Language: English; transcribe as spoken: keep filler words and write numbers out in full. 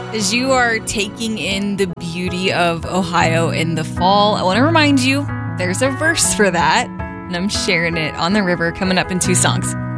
As you are taking in the beauty of Ohio in the fall, I want to remind you there's a verse for that, and I'm sharing it on the river coming up in two songs.